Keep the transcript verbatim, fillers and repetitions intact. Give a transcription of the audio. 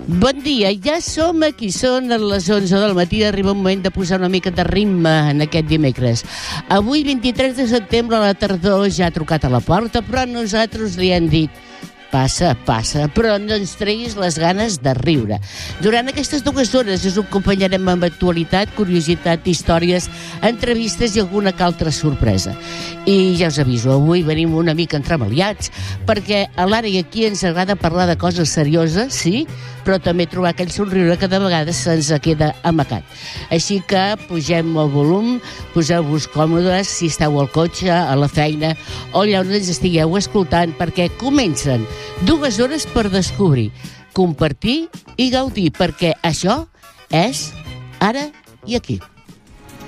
Bon dia, ja som aquí, són les onze del matí, arriba un moment de posar una mica de ritme en aquest dimecres. Avui, vint-i-tres de setembre, la tardor ja ha trucat a la porta, però nosaltres li hem dit: passa, passa, però no ens treguis les ganes de riure. Durant aquestes dues hores us acompanyarem amb actualitat, curiositat, històries, entrevistes i alguna que altra sorpresa. I ja us aviso, avui venim una mica entremaliats, perquè a l'Ara i aquí ens agrada parlar de coses serioses, sí, però també trobar aquell somriure que de vegades se'ns queda amagat. Així que pugem el volum, poseu-vos còmodes, si esteu al cotxe, a la feina, o allà on ens estigueu escoltant, perquè comencen dues hores per descobrir, compartir i gaudir, perquè això és Ara i Aquí.